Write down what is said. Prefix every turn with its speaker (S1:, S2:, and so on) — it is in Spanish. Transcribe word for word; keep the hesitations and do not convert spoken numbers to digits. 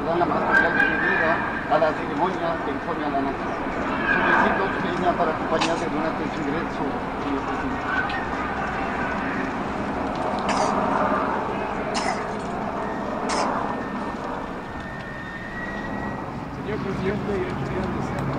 S1: que dan la más cordial bienvenida a la ceremonia de informe a la nación. Solicito su seña para acompañarle durante su ingreso, señor presidente.
S2: Señor presidente, identidad de